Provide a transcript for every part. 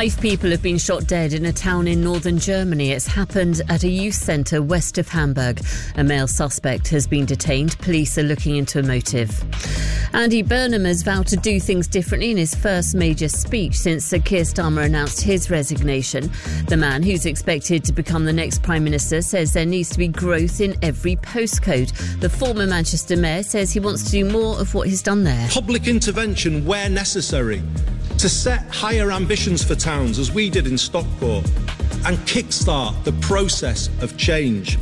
5 people have been shot dead in a town in northern Germany. It's happened at a youth centre west of Hamburg. A male suspect has been detained. Police are looking into a motive. Andy Burnham has vowed to do things differently in his first major speech since Sir Keir Starmer announced his resignation. The man, who's expected to become the next Prime Minister, says there needs to be growth in every postcode. The former Manchester Mayor says he wants to do more of what he's done there. Public intervention where necessary to set higher ambitions for towns, as we did in Stockport, and kickstart the process of change.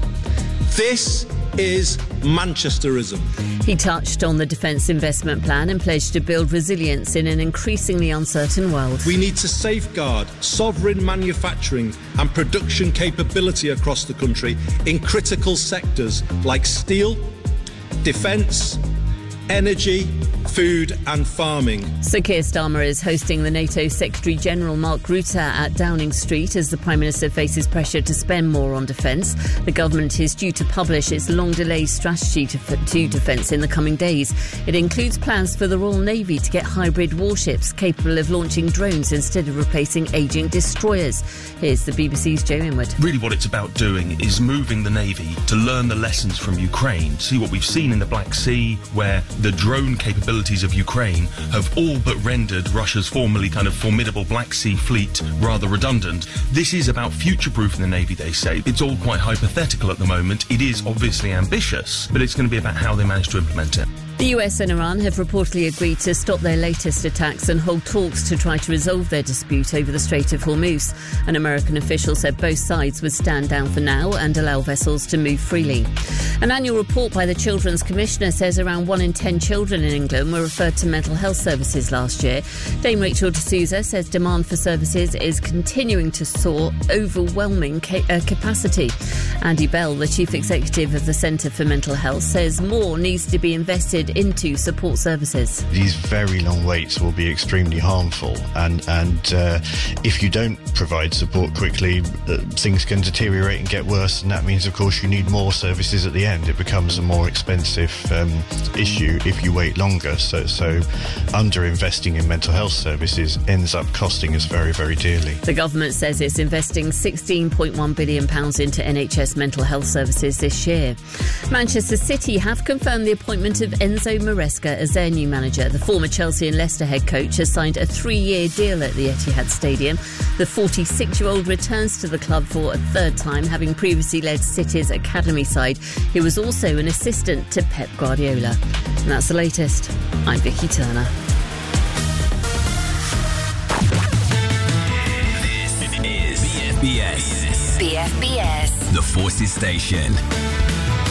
This is Manchesterism. He touched on the Defence Investment Plan and pledged to build resilience in an increasingly uncertain world. We need to safeguard sovereign manufacturing and production capability across the country in critical sectors like steel, defence, energy, food and farming. Sir Keir Starmer is hosting the NATO Secretary-General Mark Rutte at Downing Street as the Prime Minister faces pressure to spend more on defence. The government is due to publish its long-delayed strategy to defence in the coming days. It includes plans for the Royal Navy to get hybrid warships capable of launching drones instead of replacing ageing destroyers. Here's the BBC's Joe Inwood. Really what it's about doing is moving the Navy to learn the lessons from Ukraine, see what we've seen in the Black Sea, where the drone capabilities of Ukraine have all but rendered Russia's formerly kind of formidable Black Sea fleet rather redundant. This is about future-proofing the Navy, they say. It's all quite hypothetical at the moment. It is obviously ambitious, but it's going to be about how they manage to implement it. The US and Iran have reportedly agreed to stop their latest attacks and hold talks to try to resolve their dispute over the Strait of Hormuz. An American official said both sides would stand down for now and allow vessels to move freely. An annual report by the Children's Commissioner says around 1 in 10 children in England were referred to mental health services last year. Dame Rachel D'Souza says demand for services is continuing to soar, overwhelming capacity. Andy Bell, the Chief Executive of the Centre for Mental Health, says more needs to be invested into support services. These very long waits will be extremely harmful, and if you don't provide support quickly, things can deteriorate and get worse, and that means, of course, you need more services at the end. It becomes a more expensive issue if you wait longer. So under-investing in mental health services ends up costing us very, very dearly. The government says it's investing £16.1 billion into NHS mental health services this year. Manchester City have confirmed the appointment of Enzo Maresca as their new manager. The former Chelsea and Leicester head coach has signed a 3-year deal at the Etihad Stadium. The 46-year-old returns to the club for a third time, having previously led City's academy side. He was also an assistant to Pep Guardiola. And that's the latest. I'm Vicky Turner. This is BFBS. BFBS. The Forces Station.